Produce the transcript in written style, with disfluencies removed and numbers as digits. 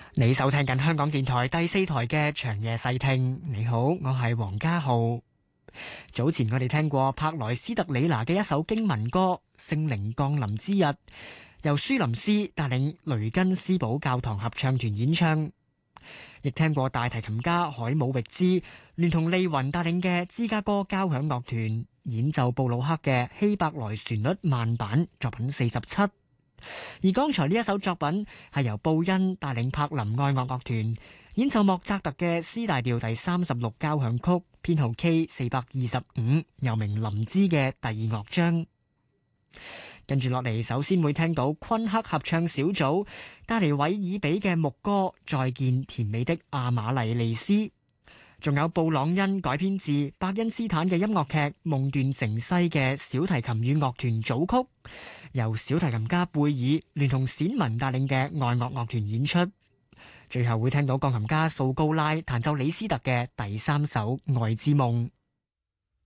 你收聽緊香港電台第四台嘅長夜細聽。你好，我係黃家浩。早前我哋聽過柏萊斯特里拿嘅一首經文歌《聖靈降臨之日》，由舒林斯帶領雷根斯堡教堂合唱團演唱。亦聽過大提琴家海姆域茲聯同利雲帶領嘅芝加哥交響樂團演奏布魯克嘅希伯來旋律慢板作品47。而剛才呢一首作品係由布恩帶領柏林愛樂樂團演奏莫扎特嘅 C 大調第36交響曲編號 K425，又名林茲嘅第二樂章。跟住落嚟，首先會聽到昆克合唱小組帶嚟韋爾比嘅牧歌《再見甜美的阿瑪麗莉絲》，仲有布朗恩改編自伯恩斯坦嘅音樂劇《夢斷城西》嘅小提琴與樂團組曲，由小提琴家貝爾聯同冼文帶領嘅愛樂樂團演出。最後會聽到鋼琴家素高拉彈奏李斯特嘅第3首《愛之夢》。